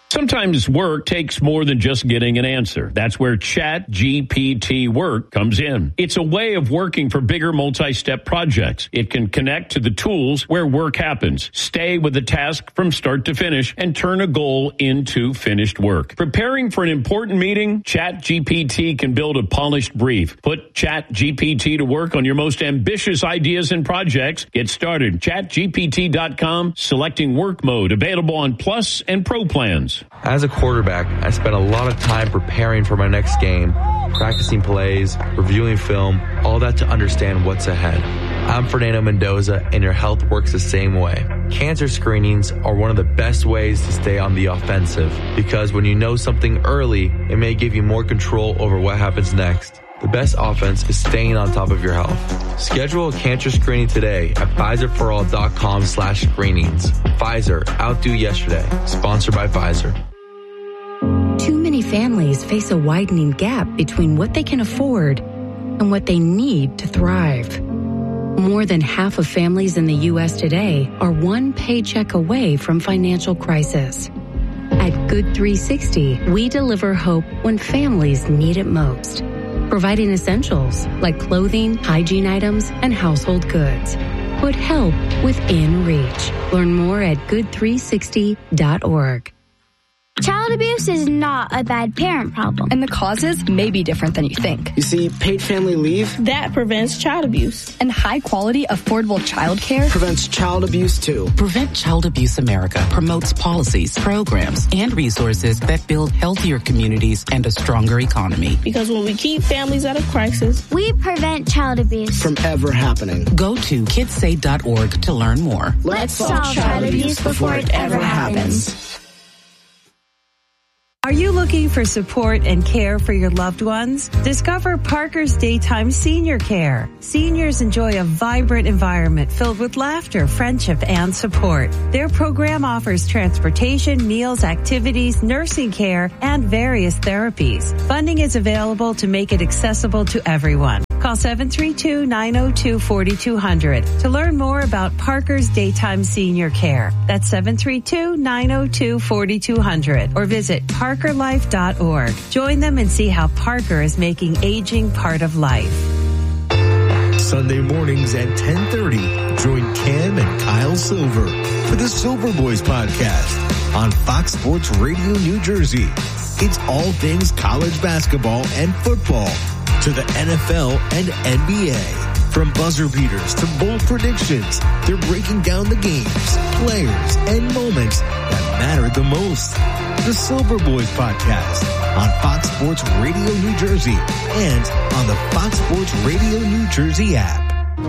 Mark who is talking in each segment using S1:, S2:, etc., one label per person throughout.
S1: Sometimes work takes more than just getting an answer. That's where ChatGPT Work comes in. It's a way of working for bigger multi-step projects. It can connect to the tools where work happens, stay with the task from start to finish, and turn a goal into finished work. Preparing for an important meeting, ChatGPT can build a polished brief. Put ChatGPT to work on your most ambitious ideas and projects. Get started. ChatGPT.com, selecting work mode, available on Plus and Pro plans.
S2: As a quarterback, I spent a lot of time preparing for my next game, practicing plays, reviewing film, all that to understand what's ahead. I'm Fernando Mendoza, and your health works the same way. Cancer screenings are one of the best ways to stay on the offensive, because when you know something early, it may give you more control over what happens next. The best offense is staying on top of your health. Schedule a cancer screening today at Pfizerforall.com/screenings. Pfizer, outdo yesterday. Sponsored by Pfizer.
S3: Too many families face a widening gap between what they can afford and what they need to thrive. More than half of families in the U.S. today are one paycheck away from financial crisis. At Good 360, we deliver hope when families need it most, providing essentials like clothing, hygiene items, and household goods. Put help within reach. Learn more at good360.org.
S4: Child abuse is not a bad parent problem.
S5: And the causes may be different than you think.
S6: You see, paid family leave,
S5: that prevents child abuse. And high-quality, affordable child care
S6: prevents child abuse, too.
S7: Prevent Child Abuse America promotes policies, programs, and resources that build healthier communities and a stronger economy.
S5: Because when we keep families out of crisis,
S4: we prevent child abuse
S6: from ever happening.
S7: Go to kidssay.org to learn more.
S4: Let's solve child abuse before it ever happens.
S8: Are you looking for support and care for your loved ones? Discover Parker's Daytime Senior Care. Seniors enjoy a vibrant environment filled with laughter, friendship, and support. Their program offers transportation, meals, activities, nursing care, and various therapies. Funding is available to make it accessible to everyone. Call 732-902-4200 to learn more about Parker's Daytime Senior Care. That's 732-902-4200 or visit parkerlife.org. Join them and see how Parker is making aging part of life.
S9: Sunday mornings at 10:30, join Cam and Kyle Silver for the Silver Boys podcast on Fox Sports Radio New Jersey. It's all things college basketball and football to the NFL and NBA. From buzzer beaters to bold predictions, they're breaking down the games, players, and moments that matter the most. The Silver Boys podcast on Fox Sports Radio New Jersey and on the Fox Sports Radio New Jersey app.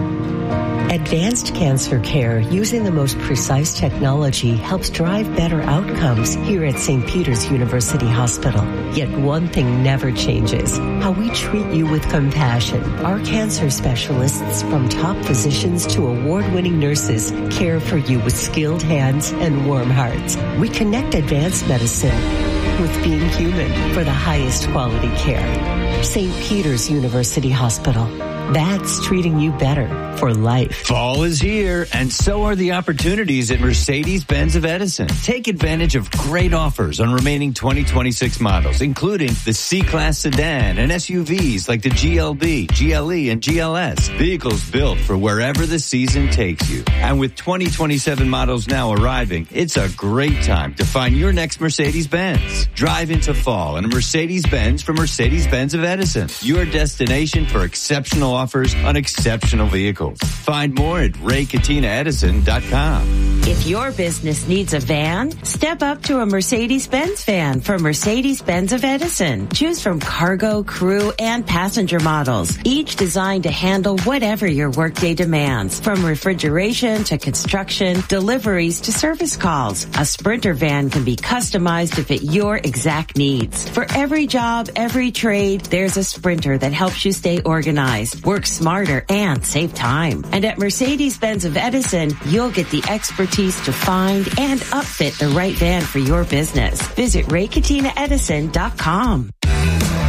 S10: Advanced cancer care using the most precise technology helps drive better outcomes here at St. Peter's University Hospital. Yet one thing never changes: how we treat you with compassion. Our cancer specialists, from top physicians to award-winning nurses, care for you with skilled hands and warm hearts. We connect advanced medicine with being human for the highest quality care. St. Peter's University Hospital. That's treating you better for life.
S11: Fall is here, and so are the opportunities at Mercedes-Benz of Edison. Take advantage of great offers on remaining 2026 models, including the C-Class sedan and SUVs like the GLB, GLE, and GLS. Vehicles built for wherever the season takes you. And with 2027 models now arriving, it's a great time to find your next Mercedes-Benz. Drive into fall in a Mercedes-Benz from Mercedes-Benz of Edison, your destination for exceptional offers on exceptional vehicles. Find more at RayCatinaEdison.com.
S12: If your business needs a van, step up to a Mercedes-Benz van from Mercedes-Benz of Edison. Choose from cargo, crew, and passenger models, each designed to handle whatever your workday demands. From refrigeration to construction, deliveries to service calls, a Sprinter van can be customized to fit your exact needs. For every job, every trade, there's a Sprinter that helps you stay organized, work smarter, and save time. And at Mercedes-Benz of Edison, you'll get the expertise to find and upfit the right van for your business. Visit RayCatinaEdison.com.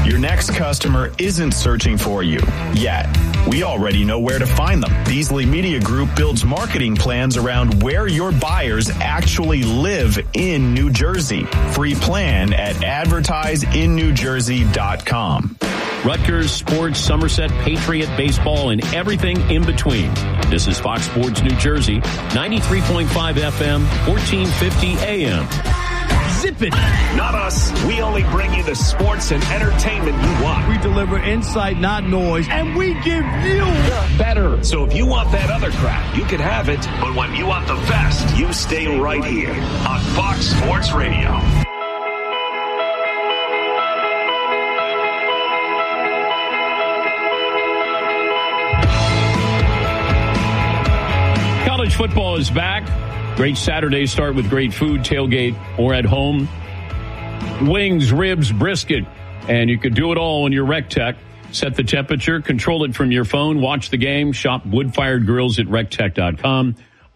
S13: Your next customer isn't searching for you yet. We already know where to find them. Beasley Media Group builds marketing plans around where your buyers actually live in New Jersey. Free plan at advertiseinnewjersey.com.
S1: Rutgers, sports, Somerset, Patriot, baseball, and everything in between. This is Fox Sports New Jersey, 93.5 FM, 1450 AM. Zip it.
S14: Not us. We only bring you the sports and entertainment you want.
S15: We deliver insight, not noise, and we give you
S14: better. So if you want that other crap, you can have it. But when you want the best, you stay right here on Fox Sports Radio.
S1: College football is back. Great Saturdays start with great food, tailgate, or at home. Wings, ribs, brisket, and you could do it all on your RecTech. Set the temperature, control it from your phone, watch the game, shop wood-fired grills at rectech.com,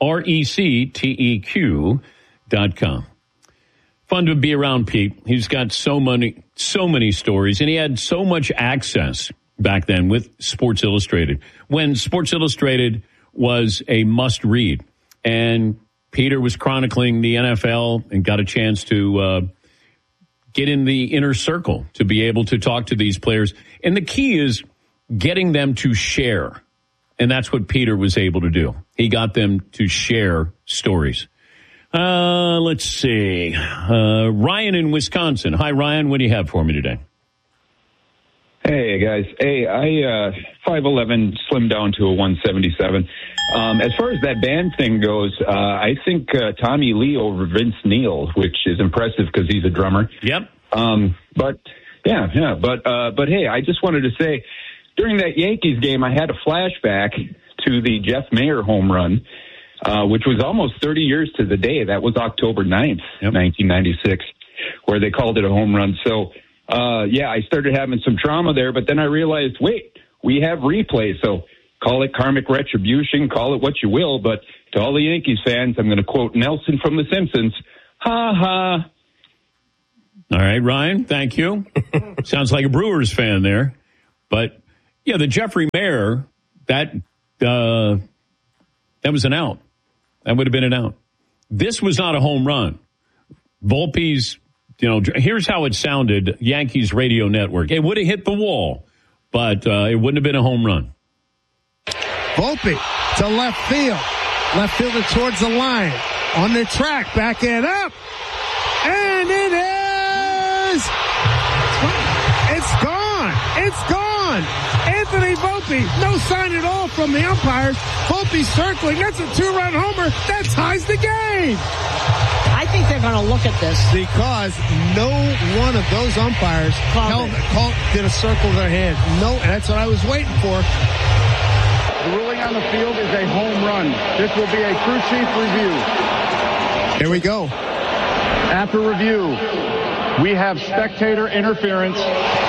S1: RecTeq.com. Fun to be around Pete. He's got so many stories, and he had so much access back then with Sports Illustrated, when Sports Illustrated was a must-read. And Peter was chronicling the NFL and got a chance to get in the inner circle to be able to talk to these players. And the key is getting them to share. And that's what Peter was able to do. He got them to share stories. Let's see. Ryan in Wisconsin. Hi, Ryan. What do you have for me today?
S16: Hey, guys. Hey, I 5'11", slimmed down to a 177. As far as that band thing goes, I think Tommy Lee over Vince Neil, which is impressive because he's a drummer.
S1: Yep.
S16: But hey, I just wanted to say, during that Yankees game, I had a flashback to the Jeff Mayer home run, which was almost 30 years to the day. That was October 9th, 1996, where they called it a home run. So, I started having some trauma there, but then I realized, wait, we have replay, so call it karmic retribution, call it what you will, but to all the Yankees fans, I'm going to quote Nelson from The Simpsons, ha ha.
S1: All right, Ryan, thank you. Sounds like a Brewers fan there. But, yeah, the Jeffrey Mayer, that was an out. That would have been an out. This was not a home run. Volpe's, here's how it sounded, Yankees radio network. It would have hit the wall, but it wouldn't have been a home run.
S17: Volpe to left field. Left fielder towards the line. On the track, back it up. And it is. It's gone. It's gone. Anthony Volpe, no sign at all from the umpires. Volpe circling. That's a two-run homer. That ties the game.
S18: I think they're going to look at this.
S17: Because no one of those umpires did a circle of their hand. No, that's what I was waiting for.
S19: The ruling on the field is a home run. This will be a crew chief review.
S17: Here we go.
S19: After review, we have spectator interference.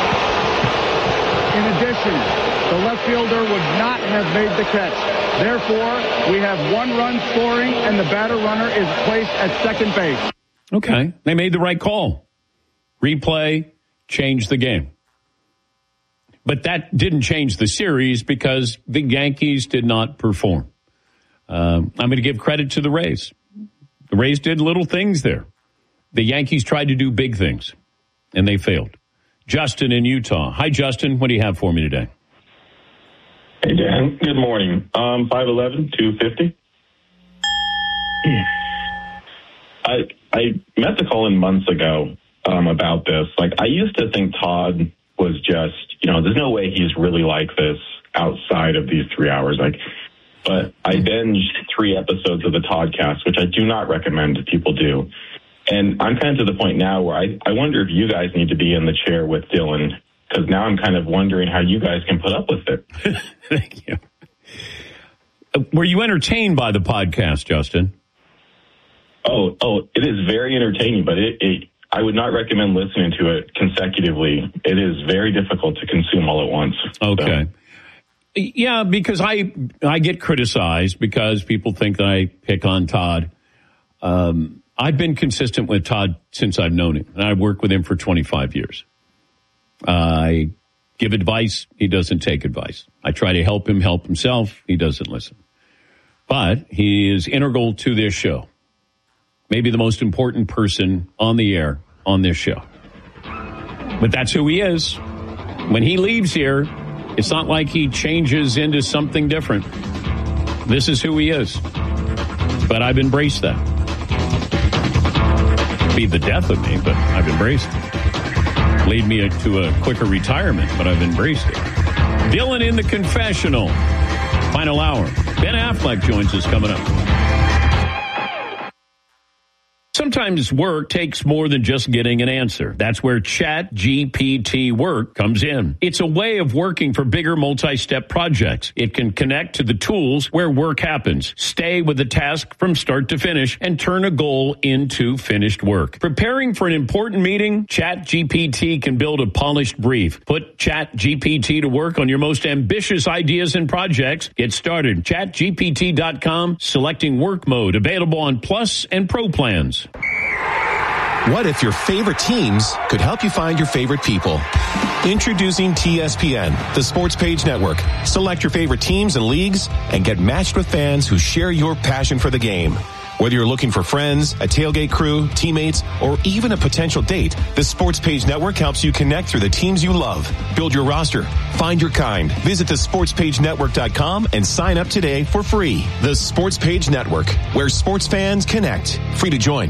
S19: In addition, the left fielder would not have made the catch. Therefore, we have one run scoring, and the batter runner is placed at second base.
S1: Okay, they made the right call. Replay changed the game. But that didn't change the series because the Yankees did not perform. I'm going to give credit to the Rays. The Rays did little things there. The Yankees tried to do big things, and they failed. Justin in Utah. Hi, Justin. What do you have for me today?
S20: Hey, Dan. Good morning. 5'11", 250. I meant to call in months ago about this. I used to think Todd was just, there's no way he's really like this outside of these 3 hours. But I binged 3 episodes of the Toddcast, which I do not recommend people do. And I'm kind of to the point now where I wonder if you guys need to be in the chair with Dylan, because now I'm kind of wondering how you guys can put up with it.
S1: Thank you. Were you entertained by the podcast, Justin?
S20: Oh, it is very entertaining, but I would not recommend listening to it consecutively. It is very difficult to consume all at once.
S1: Okay. So. Yeah, because I get criticized because people think that I pick on Todd. I've been consistent with Todd since I've known him, and I've worked with him for 25 years. I give advice. He doesn't take advice. I try to help him help himself. He doesn't listen. But he is integral to this show. Maybe the most important person on the air on this show. But that's who he is. When he leaves here, it's not like he changes into something different. This is who he is. But I've embraced that. Be the death of me, but I've embraced it. Lead me to a quicker retirement, but I've embraced it. Dylan in the confessional. Final hour. Ben Affleck joins us coming up. Sometimes work takes more than just getting an answer. That's where ChatGPT Work comes in. It's a way of working for bigger multi-step projects. It can connect to the tools where work happens, stay with the task from start to finish, and turn a goal into finished work. Preparing for an important meeting? ChatGPT can build a polished brief. Put ChatGPT to work on your most ambitious ideas and projects. Get started. ChatGPT.com, selecting work mode, available on Plus and Pro plans.
S21: What if your favorite teams could help you find your favorite people? Introducing TSPN, the Sports Page Network. Select your favorite teams and leagues and get matched with fans who share your passion for the game. Whether you're looking for friends, a tailgate crew, teammates, or even a potential date, the Sports Page Network helps you connect through the teams you love. Build your roster. Find your kind. Visit thesportspagenetwork.com and sign up today for free. The Sports Page Network, where sports fans connect. Free to join.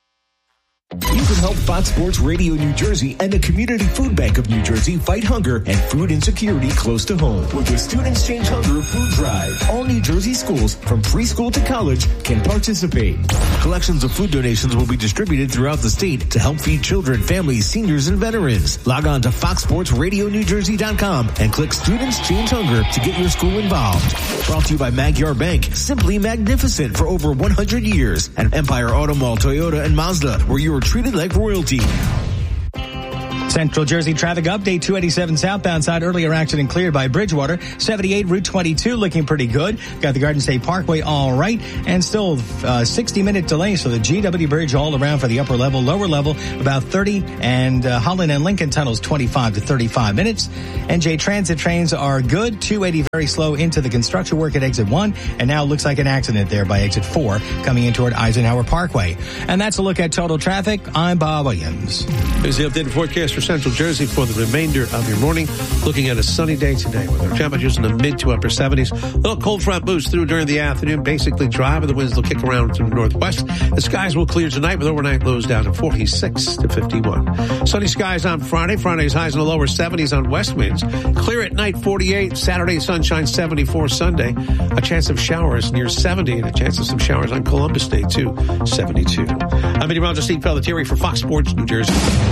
S9: You can help Fox Sports Radio New Jersey and the Community Food Bank of New Jersey fight hunger and food insecurity close to home with the Students Change Hunger Food Drive. All New Jersey schools, from preschool to college, can participate. Collections of food donations will be distributed throughout the state to help feed children, families, seniors, and veterans. Log on to FoxSportsRadioNewJersey.com and click Students Change Hunger to get your school involved. Brought to you by Magyar Bank, simply magnificent for over 100 years. And Empire Auto Mall, Toyota, and Mazda, where you are treated like royalty.
S22: Central Jersey traffic update, 287 southbound side, earlier accident cleared by Bridgewater. 78 Route 22 looking pretty good. Got the Garden State Parkway all right, and still 60-minute delay, so the GW Bridge all around for the upper level, lower level about 30, and Holland and Lincoln tunnels 25 to 35 minutes. NJ Transit trains are good. 280 very slow into the construction work at exit 1, and now looks like an accident there by exit 4 coming in toward Eisenhower Parkway. And that's a look at total traffic. I'm Bob Williams.
S23: Here's the updated forecast for Central Jersey for the remainder of your morning. Looking at a sunny day today with our temperatures in the mid to upper 70s. A little cold front boost through during the afternoon. Basically dry, but the winds will kick around to the northwest. The skies will clear tonight with overnight lows down to 46 to 51. Sunny skies on Friday. Friday's highs in the lower 70s on west winds. Clear at night, 48. Saturday, sunshine, 74. Sunday, a chance of showers near 70 and a chance of some showers on Columbus Day, too, 72. I'm meteorologist Steve Pelletieri for Fox Sports New Jersey.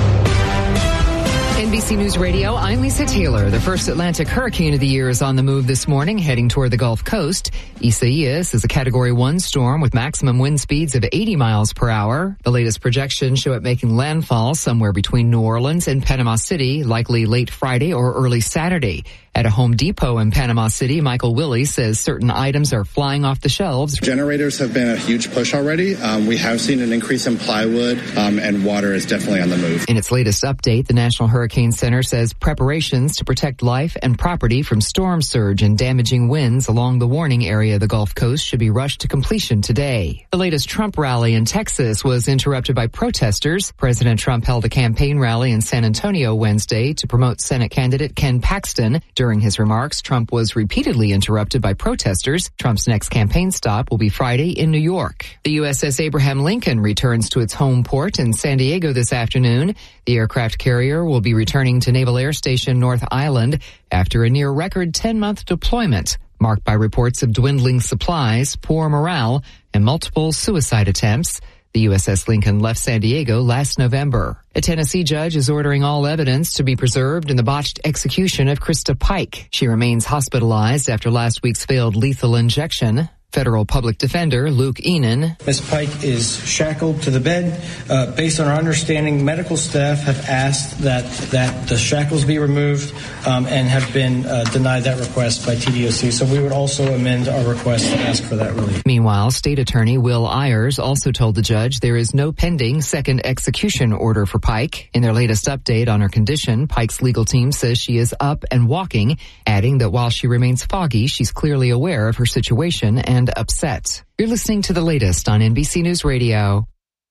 S24: NBC News Radio, I'm Lisa Taylor. The first Atlantic hurricane of the year is on the move this morning, heading toward the Gulf Coast. Isaias is a Category 1 storm with maximum wind speeds of 80 miles per hour. The latest projections show it making landfall somewhere between New Orleans and Panama City, likely late Friday or early Saturday. At a Home Depot in Panama City, Michael Willie says certain items are flying off the shelves.
S25: Generators have been a huge push already. We have seen an increase in plywood, and water is definitely on the move.
S24: In its latest update, the National Hurricane Center says preparations to protect life and property from storm surge and damaging winds along the warning area of the Gulf Coast should be rushed to completion today. The latest Trump rally in Texas was interrupted by protesters. President Trump held a campaign rally in San Antonio Wednesday to promote Senate candidate Ken Paxton. During his remarks, Trump was repeatedly interrupted by protesters. Trump's next campaign stop will be Friday in New York. The USS Abraham Lincoln returns to its home port in San Diego this afternoon. The aircraft carrier will be returning to Naval Air Station North Island after a near-record 10-month deployment, marked by reports of dwindling supplies, poor morale, and multiple suicide attempts. The USS Lincoln left San Diego last November. A Tennessee judge is ordering all evidence to be preserved in the botched execution of Krista Pike. She remains hospitalized after last week's failed lethal injection. Federal Public Defender Luke Enan.
S2: Ms. Pike is shackled to the bed. Based on our understanding, medical staff have asked that the shackles be removed and have been denied that request by TDOC. So we would also amend our request to ask for that relief.
S24: Meanwhile, State Attorney Will Ayers also told the judge there is no pending second execution order for Pike. In their latest update on her condition, Pike's legal team says she is up and walking, adding that while she remains foggy, she's clearly aware of her situation and upset. You're listening to the latest on NBC News Radio.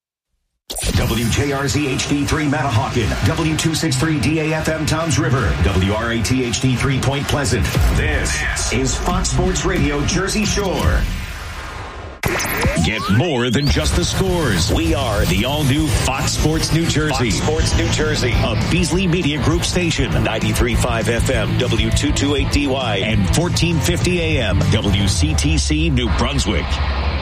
S3: WJRZ HD3 Manahawkin, W263 DAFM Toms River, WRAT HD3 Point Pleasant. This is Fox Sports Radio Jersey Shore.
S14: Get more than just the scores. We are the all-new Fox Sports New Jersey.
S3: Fox Sports New Jersey.
S14: A Beasley Media Group station. 93.5 FM, W228DY, and 1450 AM, WCTC New Brunswick.